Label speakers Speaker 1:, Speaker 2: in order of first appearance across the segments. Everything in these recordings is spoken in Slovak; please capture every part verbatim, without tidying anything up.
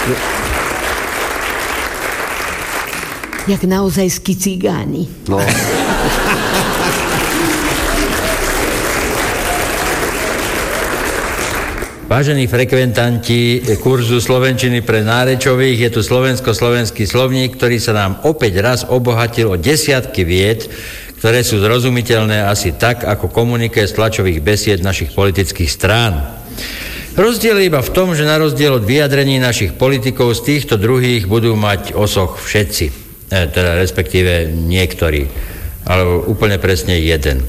Speaker 1: Jak naozajskí cigáni.
Speaker 2: No.
Speaker 3: Vážení frekventanti kurzu slovenčiny pre nárečových, je tu slovensko-slovenský slovník, ktorý sa nám opäť raz obohatil o desiatky vied, ktoré sú zrozumiteľné asi tak, ako komuniké z tlačových besied našich politických strán. Rozdiel je iba v tom, že na rozdiel od vyjadrení našich politikov z týchto druhých budú mať osoch všetci, e, teda respektíve niektorí, alebo úplne presne jeden.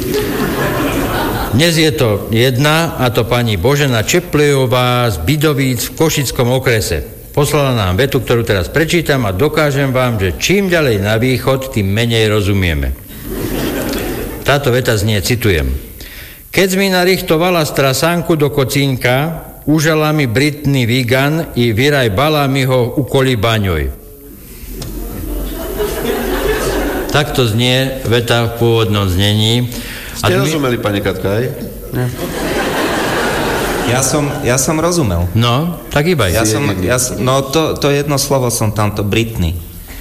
Speaker 3: Dnes je to jedna, a to pani Božena Čeplejová z Bidovíc v Košickom okrese. Poslala nám vetu, ktorú teraz prečítam a dokážem vám, že čím ďalej na východ, tým menej rozumieme. Táto veta znie, citujem. Keď mi narichtovala strasánku do kocínka, užala mi Britney Vigan i vyrajbala mi ho u kolíbaňoj. Takto znie veta v pôvodnom znení.
Speaker 2: Ste my... rozumeli, pani Katka, aj?
Speaker 4: Nie. Ja som, ja som rozumel.
Speaker 3: No, tak iba
Speaker 4: ja som, ja som, no to, to jedno slovo som tamto, Britney.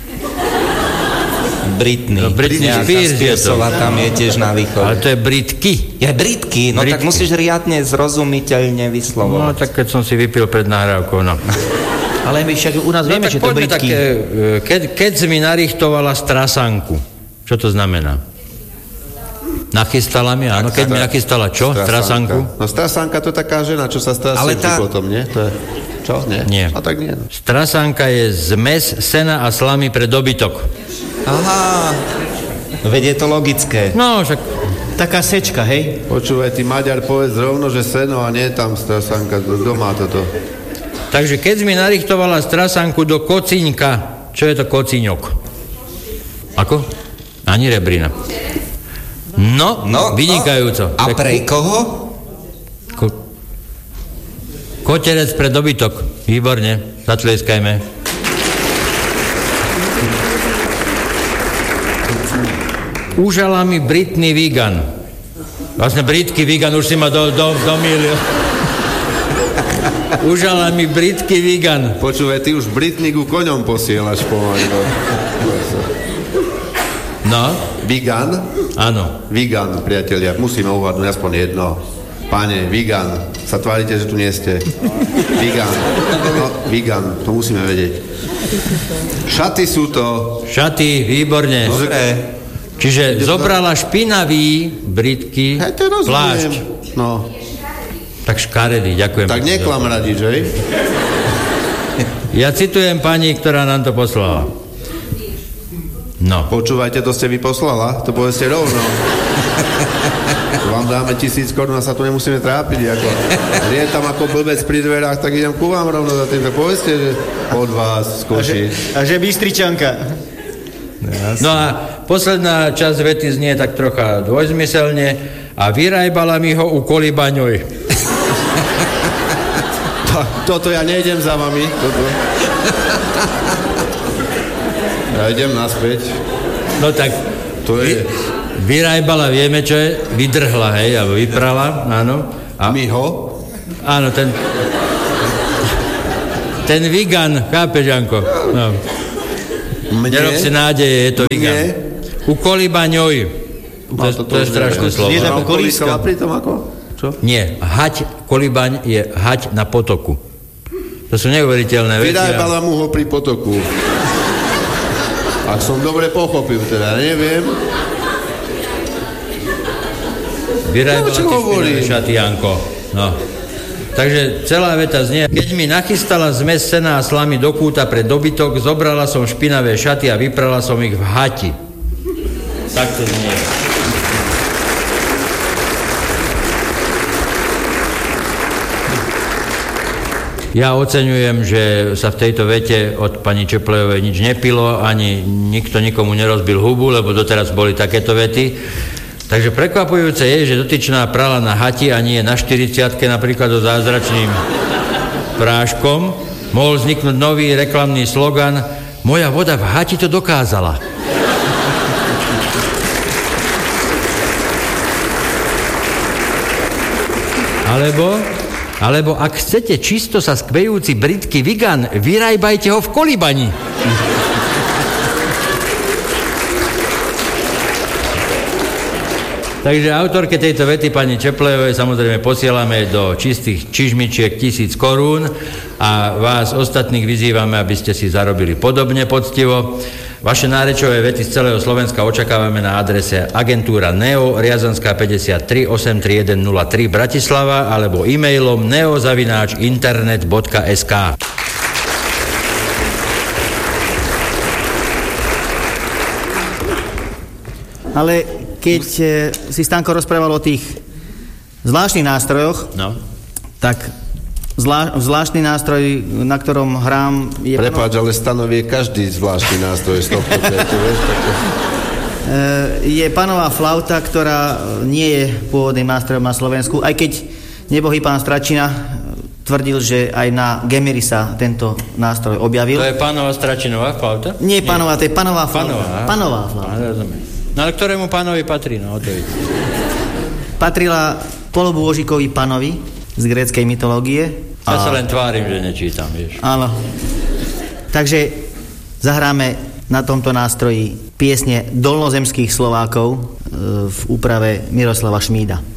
Speaker 4: Britney.
Speaker 3: No, Britney Spears je to.
Speaker 4: Tam je tiež na východe.
Speaker 3: Ale to je Britky.
Speaker 4: Je Britky, no Britky. Tak musíš riadne zrozumiteľne vyslovovať.
Speaker 3: No, tak keď som si vypil pred nahrávkou, no.
Speaker 5: Ale my však u nás vieme,
Speaker 3: no,
Speaker 5: že to je Britky.
Speaker 3: Tak, keď, keď si mi narichtovala strasanku, čo to znamená? Nachystala mi, áno, keď mi nachystala čo? Strasanku?
Speaker 2: No strasanka to je taká žena, čo sa strasí tá... potom, nie? To je... Čo? Nie?
Speaker 3: Nie.
Speaker 2: A tak nie.
Speaker 3: Strasanka je zmes sena a slamy pre dobytok.
Speaker 4: Aha, veď je to logické.
Speaker 3: No, však...
Speaker 5: Taká sečka, hej?
Speaker 2: Počúvaj, ty Maďar, povedz rovno, že seno a nie tam strasanka, doma toto.
Speaker 3: Takže keď mi narichtovala strasanku do kocíňka, čo je to kocíňok? Ako? Ani rebrina. No, no, vynikajúco.
Speaker 4: No. A pre koho?
Speaker 3: Ko- koterec pre dobytok. Výborne, zatlieskajme. Užala mi Britney Vigan. Vlastne Britky Vigan, už si ma do, do, domýlil. Užala mi Britky Vigan.
Speaker 2: Počúvaj, ty už Britney ku koňom posielaš pomaly.
Speaker 3: No?
Speaker 2: Vigan?
Speaker 3: Áno.
Speaker 2: Vigan, priatelia, musíme uhádnuť aspoň jedno. Páne, Vigan, sa tvárite, že tu nie ste. Vigan, no, Vigan, to musíme vedieť. Šaty sú to.
Speaker 3: Šaty, výborne.
Speaker 2: Dobre.
Speaker 3: Čiže zobrala špinavý Britky
Speaker 2: Hej, to rozumiem.
Speaker 3: Plášť.
Speaker 2: No.
Speaker 3: Tak škaredý, ďakujem.
Speaker 2: Tak neklam radič, hej?
Speaker 3: Ja citujem pani, ktorá nám to poslala. No.
Speaker 2: Počúvajte, to ste vy poslala, to povedzte rovno. Vám dáme tisíc korún a sa tu nemusíme trápiť. Ako. Je tam ako blbec pri dverách, tak idem ku vám rovno za tým. Tak povedzte, že od vás z Košic.
Speaker 5: A že, a že Bystričanka.
Speaker 3: No a posledná časť vety znie tak trocha dvojzmyselne a vyrajbala mi ho u kolíbaňoj.
Speaker 2: To, toto ja nejdem za vami. Toto. Ja idem naspäť.
Speaker 3: No tak
Speaker 2: to je...
Speaker 3: Vyrajbala, vieme čo je? Vydrhla, hej, alebo vyprala, áno.
Speaker 2: A my ho?
Speaker 3: Áno, ten... Ten Vigan, chápeš, Janko? No.
Speaker 2: Mne?
Speaker 3: Nerob si nádeje, je to Vigan.
Speaker 2: Mne?
Speaker 3: U kolíbaňoj. To, to, to je strašné slovo.
Speaker 5: Nie ako kolíska.
Speaker 2: Pri tom ako? Čo?
Speaker 3: Nie, hať, kolíbaň je hať na potoku. To sú neuveriteľné veci.
Speaker 2: Vyrajbala mu ho pri potoku. Ak som dobre pochopil, teda neviem.
Speaker 3: Vyrajbala
Speaker 2: no,
Speaker 3: ti špinavé šaty, Janko. No. Takže celá veta znie, keď mi nachystala zmes sena a slamy do kúta pre dobytok, zobrala som špinavé šaty a vyprala som ich v hati. Tak to znie. Ja oceňujem, že sa v tejto vete od pani Čeplejovej nič nepilo, ani nikto nikomu nerozbil hubu, lebo doteraz boli takéto vety. Takže prekvapujúce je, že dotyčná prala na hati a nie na štyridsiatke, napríklad so zázračným práškom. Mohol vzniknúť nový reklamný slogan Moja voda v hati to dokázala. Alebo, Alebo ak chcete čisto sa skvejúci britský vigan, vyrajbajte ho v kolibani. Takže autorke tejto vety pani Čeplejovej samozrejme posielame do čistých čižmičiek tisíc korún a vás ostatných vyzývame, aby ste si zarobili podobne poctivo. Vaše nárečové vety z celého Slovenska očakávame na adrese agentúra Neo, Riazanská päťdesiattri, osem tri jeden nula tri Bratislava alebo e-mailom neo zavináč internet bodka es ká.
Speaker 5: Ale keď si Stanko rozprával o tých zvláštnych nástrojoch,
Speaker 3: no.
Speaker 5: tak zvlá, zvláštny nástroj, na ktorom hrám... Je
Speaker 2: Prepáč, pano... ale stanovie každý zvláštny nástroj z tohto kvetu, vieš, také...
Speaker 5: Je panová flauta, ktorá nie je pôvodným nástrojom na Slovensku, aj keď nebohý pán Stračina tvrdil, že aj na Gemiri sa tento nástroj objavil.
Speaker 3: To je panová Stračinová flauta?
Speaker 5: Nie panová, to je panová flauta.
Speaker 3: Panová,
Speaker 5: panová flauta.
Speaker 3: No, rozumiem. No ale ktorému pánovi patrí? No, to je.
Speaker 5: Patrila polobôžikovi panovi z gréckej mytológie.
Speaker 3: Ja a... sa len tvárim, že nečítam, vieš.
Speaker 5: Áno. Takže zahráme na tomto nástroji piesne dolnozemských Slovákov v úprave Miroslava Šmída.